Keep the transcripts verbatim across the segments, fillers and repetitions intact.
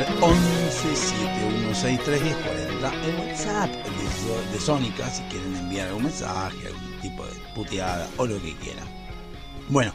al once siete uno seis tres uno cero cuatro cero, el WhatsApp de, de Sónica, si quieren enviar algún mensaje, algún tipo de puteada o lo que quieran. Bueno,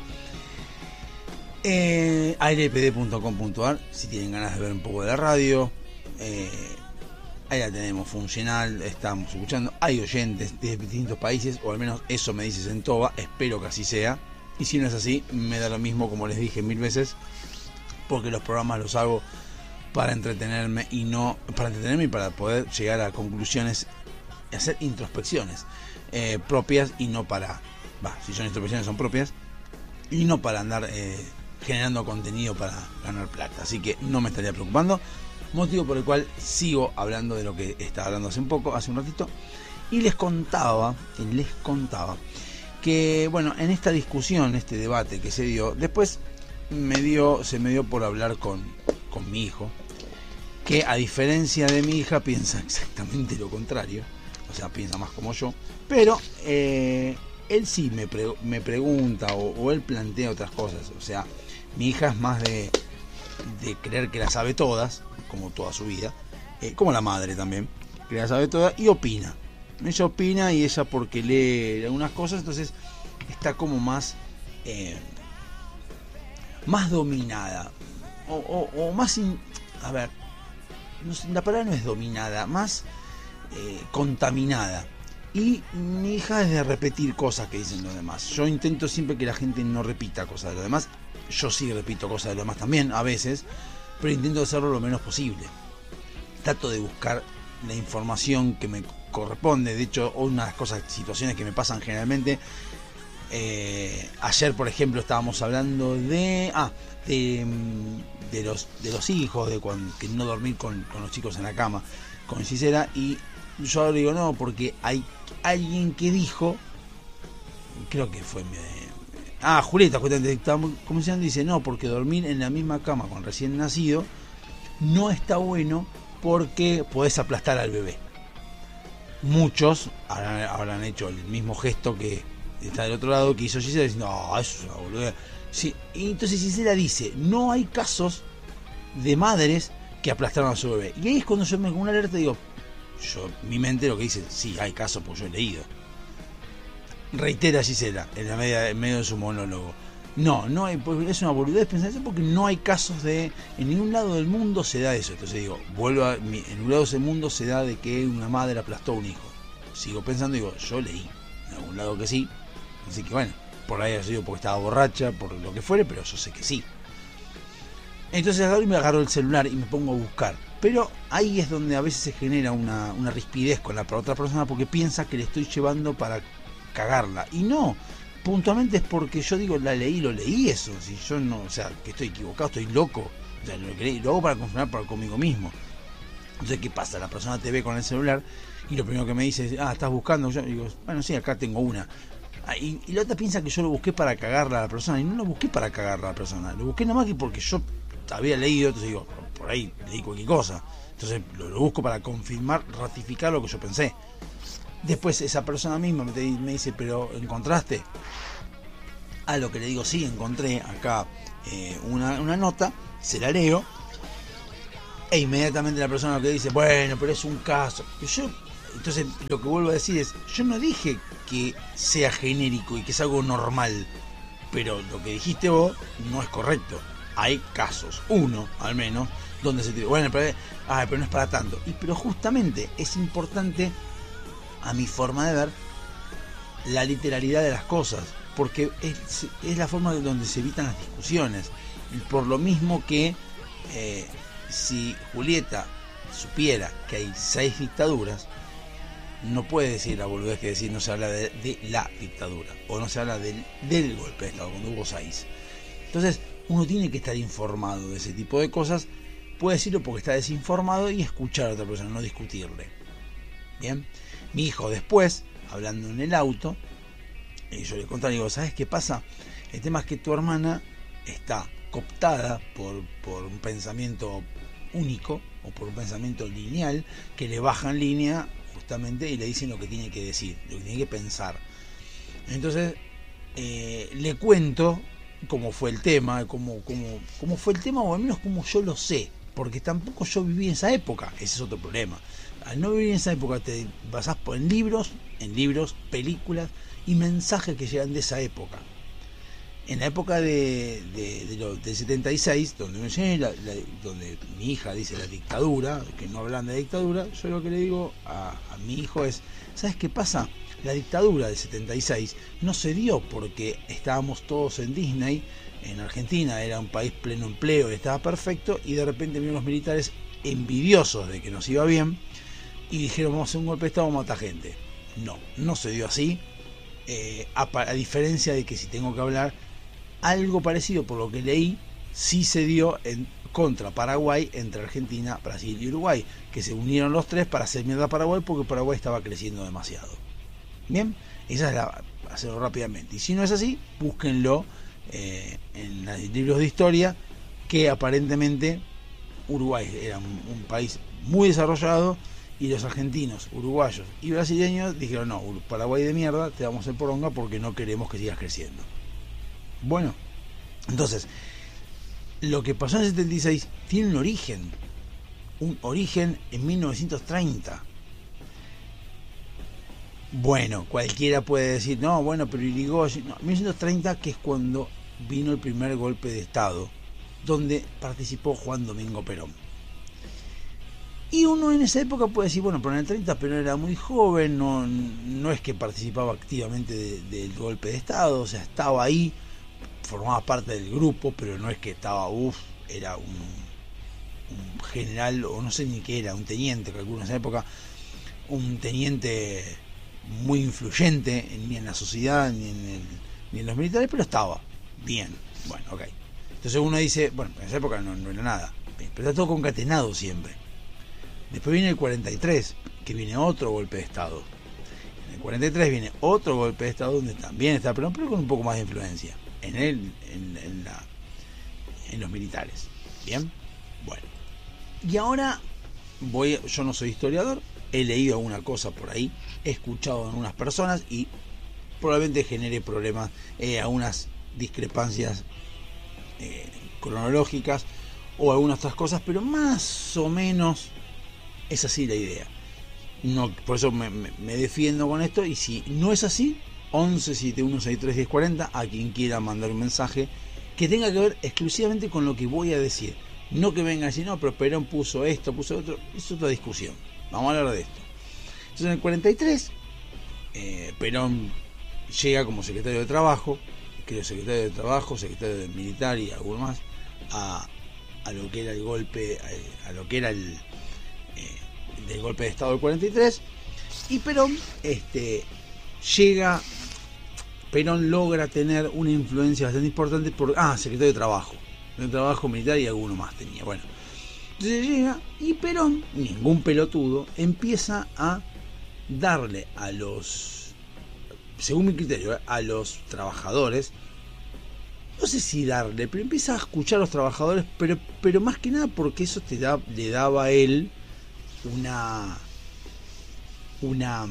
eh, aire p d punto com punto a r, si tienen ganas de ver un poco de la radio, eh, ahí la tenemos funcional, estamos escuchando, hay oyentes de distintos países, o al menos eso me dice Sentoba, espero que así sea, y si no es así, me da lo mismo, como les dije mil veces, porque los programas los hago para entretenerme y no para entretenerme y para poder llegar a conclusiones y hacer introspecciones eh, propias y no para, va, si son introspecciones son propias y no para andar eh, generando contenido para ganar plata, así que no me estaría preocupando, motivo por el cual sigo hablando de lo que estaba hablando hace un poco, hace un ratito, y les contaba, les contaba que bueno, en esta discusión, este debate que se dio, después me dio, se me dio por hablar con, con mi hijo, que a diferencia de mi hija piensa exactamente lo contrario, o sea, piensa más como yo, pero eh, él sí me, pre, me pregunta o, o él plantea otras cosas, o sea, mi hija es más de, de creer que la sabe todas, como toda su vida, eh, como la madre también, que la sabe todas y opina, ella opina y ella porque lee algunas cosas, entonces está como más... Eh, más dominada o, o, o más in, a ver no sé, la palabra no es dominada, más eh, contaminada, y mi hija es de repetir cosas que dicen los demás. Yo intento siempre que la gente no repita cosas de los demás, yo sí repito cosas de los demás también a veces, pero intento hacerlo lo menos posible, trato de buscar la información que me corresponde. De hecho, una de las cosas, situaciones que me pasan generalmente, Eh, ayer por ejemplo estábamos hablando de ah de, de los de los hijos, de cuando, que no dormir con, con los chicos en la cama con Gisela, y yo ahora digo no, porque hay alguien que dijo, creo que fue mi, ah Julieta, justamente estábamos comenzando, dice no, porque dormir en la misma cama con recién nacido no está bueno porque podés aplastar al bebé. Muchos habrán, habrán hecho el mismo gesto que está del otro lado, que hizo Gisela, diciendo, no, eso es una boludez. Sí, y entonces Gisela dice, no hay casos de madres que aplastaron a su bebé. Y ahí es cuando yo me con una alerta digo, yo, mi mente lo que dice, sí, hay casos porque yo he leído. Reitera Gisela en, la media, en medio de su monólogo. No, no hay, es una boludez pensar eso porque no hay casos de, en ningún lado del mundo se da eso. Entonces digo, vuelvo a, en un lado del mundo se da de que una madre aplastó a un hijo. Sigo pensando, digo, yo leí en algún lado que sí. Así que bueno, por ahí ha sido porque estaba borracha, por lo que fuere, pero yo sé que sí. Entonces agarro y me agarro el celular y me pongo a buscar. Pero ahí es donde a veces se genera una, una rispidez con la otra persona porque piensa que le estoy llevando para cagarla. Y no, puntualmente es porque yo digo, la leí, lo leí eso. Si yo no, o sea, que estoy equivocado, estoy loco. O sea, lo, que leí, lo hago para confirmar para conmigo mismo. Entonces, ¿qué pasa? La persona te ve con el celular y lo primero que me dice es, ah, ¿estás buscando? Yo digo, bueno, sí, acá tengo una. Y, y la otra piensa que yo lo busqué para cagarla a la persona, y no lo busqué para cagarla a la persona, lo busqué nada más que porque yo había leído, entonces digo, por ahí leí cualquier cosa, entonces lo, lo busco para confirmar, ratificar lo que yo pensé. Después esa persona misma me, me dice, pero ¿encontraste? A lo que le digo, sí, encontré acá eh, una, una nota, se la leo, e inmediatamente la persona lo que dice, bueno, pero es un caso. Y yo, entonces lo que vuelvo a decir es, yo no dije que sea genérico y que es algo normal, pero lo que dijiste vos no es correcto. Hay casos, uno al menos, donde se te dice, bueno, pero, ah, pero no es para tanto. Y pero justamente es importante, a mi forma de ver, la literalidad de las cosas, porque es, es la forma de donde se evitan las discusiones. Por lo mismo que eh, si Julieta supiera que hay seis dictaduras, no puede decir la boludez que decir no se habla de, de la dictadura o no se habla del, del golpe de Estado cuando hubo seis. Entonces uno tiene que estar informado de ese tipo de cosas, puede decirlo porque está desinformado y escuchar a otra persona, no discutirle. Bien, mi hijo después, hablando en el auto, y yo le conté, digo, ¿sabes qué pasa? El tema es que tu hermana está cooptada por, por un pensamiento único o por un pensamiento lineal que le baja en línea justamente y le dicen lo que tiene que decir, lo que tiene que pensar. Entonces eh, le cuento cómo fue el tema, cómo, cómo, cómo fue el tema, o al menos cómo yo lo sé, porque tampoco yo viví en esa época, ese es otro problema. Al no vivir en esa época te basás en libros, en libros, películas y mensajes que llegan de esa época. En la época de, de, de lo, del setenta y seis, donde, me la, la, donde mi hija dice la dictadura, que no hablan de dictadura, yo lo que le digo a, a mi hijo es, ¿sabes qué pasa? La dictadura del setenta y seis no se dio porque estábamos todos en Disney, en Argentina era un país pleno empleo, estaba perfecto, y de repente vinieron los militares envidiosos de que nos iba bien y dijeron vamos a hacer un golpe de estado, vamos a matar gente. No, no se dio así, eh, a, a diferencia de que si tengo que hablar, algo parecido por lo que leí, sí se dio en contra Paraguay, entre Argentina, Brasil y Uruguay, que se unieron los tres para hacer mierda a Paraguay porque Paraguay estaba creciendo demasiado. Bien, esa es la, hacerlo rápidamente. Y si no es así, búsquenlo eh, en los libros de historia, que aparentemente Uruguay era un, un país muy desarrollado y los argentinos, uruguayos y brasileños dijeron no, Paraguay de mierda, te vamos a hacer poronga porque no queremos que sigas creciendo. Bueno, entonces, lo que pasó en el setenta y seis tiene un origen, un origen en mil novecientos treinta. Bueno, cualquiera puede decir, no, bueno, pero Irigoyen, no, mil novecientos treinta, que es cuando vino el primer golpe de Estado, donde participó Juan Domingo Perón. Y uno en esa época puede decir, bueno, pero en el treinta Perón era muy joven, no, no es que participaba activamente de, del golpe de Estado, o sea, estaba ahí, formaba parte del grupo, pero no es que estaba, uff, era un, un general, o no sé ni qué era, un teniente, calculo en esa época, un teniente muy influyente, ni en la sociedad, ni en, el, ni en los militares, pero estaba bien, bueno, ok. Entonces uno dice, bueno, en esa época no, no era nada, pero está todo concatenado siempre. Después viene el cuarenta y tres, que viene otro golpe de Estado. En el cuarenta y tres viene otro golpe de Estado donde también está Perón, pero con un poco más de influencia en él, en, en, la, en los militares. Bien, bueno. Y ahora voy, yo no soy historiador, he leído alguna cosa por ahí, he escuchado a algunas personas y probablemente genere problemas, eh, algunas discrepancias eh, cronológicas o algunas otras cosas, pero más o menos es así la idea. No, por eso me, me, me defiendo con esto, y si no es así, once setenta y uno sesenta y tres diez cuarenta, a quien quiera mandar un mensaje que tenga que ver exclusivamente con lo que voy a decir. No que venga a decir, no, pero Perón puso esto, puso otro, es otra discusión. Vamos a hablar de esto. Entonces en el cuarenta y tres, eh, Perón llega como secretario de Trabajo, creo secretario de Trabajo, secretario de Militar y alguno más, a, a lo que era el golpe, a, a lo que era el eh, del golpe de Estado del cuarenta y tres, y Perón este, llega, Perón logra tener una influencia bastante importante por, ah, secretario de Trabajo, de Trabajo Militar y alguno más tenía, bueno. Entonces llega y Perón, ningún pelotudo, empieza a darle a los, según mi criterio, a los trabajadores, no sé si darle, pero empieza a escuchar a los trabajadores, pero, pero más que nada porque eso te da, le daba a él una, una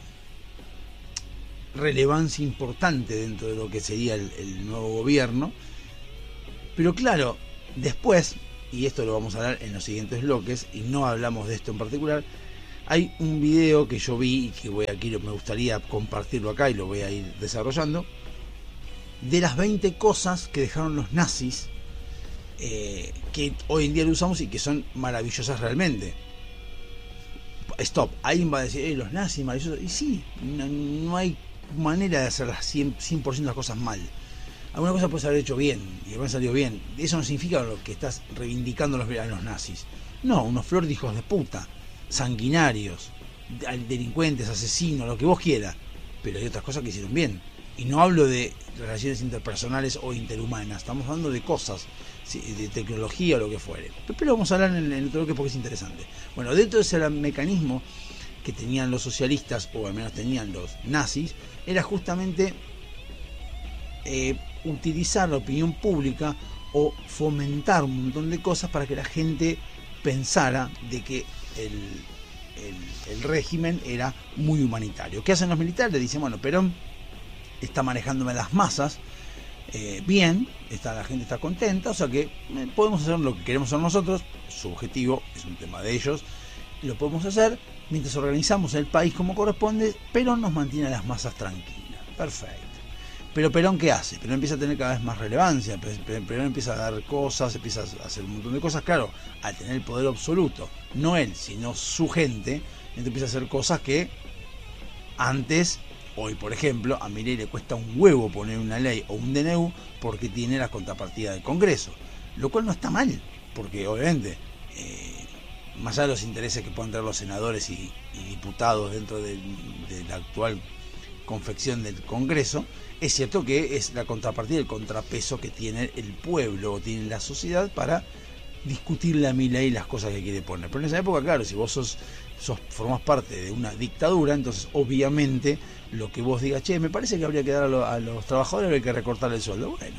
relevancia importante dentro de lo que sería el, el nuevo gobierno. Pero claro, después, y esto lo vamos a hablar en los siguientes bloques, y no hablamos de esto en particular, hay un video que yo vi y que voy aquí, me gustaría compartirlo acá y lo voy a ir desarrollando, de las veinte cosas que dejaron los nazis, eh, que hoy en día lo usamos y que son maravillosas realmente. Stop, alguien va a decir, eh, los nazis maravillosos, y sí, no, no hay manera de hacer las cien por ciento de las cosas mal. Alguna cosa puedes haber hecho bien y haber salido bien. Eso no significa lo que estás reivindicando a los, a los nazis. No, unos flor de hijos de puta, sanguinarios, delincuentes, asesinos, lo que vos quieras. Pero hay otras cosas que hicieron bien. Y no hablo de relaciones interpersonales o interhumanas. Estamos hablando de cosas, de tecnología o lo que fuere. Pero vamos a hablar en el otro bloque porque es interesante. Bueno, dentro de ese mecanismo que tenían los socialistas, o al menos tenían los nazis, era justamente eh, utilizar la opinión pública o fomentar un montón de cosas para que la gente pensara de que el, el, el régimen era muy humanitario. ¿Qué hacen los militares? Dicen, bueno, Perón está manejándome las masas, eh, bien, está, la gente está contenta, o sea que eh, podemos hacer lo que queremos hacer nosotros, su objetivo es un tema de ellos, lo podemos hacer mientras organizamos el país como corresponde. Perón nos mantiene a las masas tranquilas, perfecto. Pero Perón, ¿qué hace? Perón empieza a tener cada vez más relevancia, Perón empieza a dar cosas, empieza a hacer un montón de cosas, claro, al tener el poder absoluto, no él, sino su gente, entonces empieza a hacer cosas que antes, hoy por ejemplo, a Milei le cuesta un huevo poner una ley o un D N U porque tiene la contrapartida del Congreso, lo cual no está mal, porque obviamente, eh, más allá de los intereses que puedan tener los senadores y, y diputados dentro de, de la actual confección del Congreso, es cierto que es la contrapartida, el contrapeso que tiene el pueblo o tiene la sociedad para discutirle a Milei las cosas que quiere poner. Pero en esa época, claro, si vos sos, sos formás parte de una dictadura, entonces obviamente lo que vos digas, che, me parece que habría que dar a, lo, a los trabajadores, habría que recortar el sueldo. Bueno,